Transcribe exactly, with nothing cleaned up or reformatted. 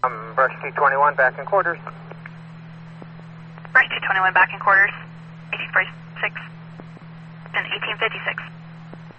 Um, Brush two twenty-one back in quarters. Brush two twenty-one back in quarters. eighteen forty-six and eighteen fifty-six.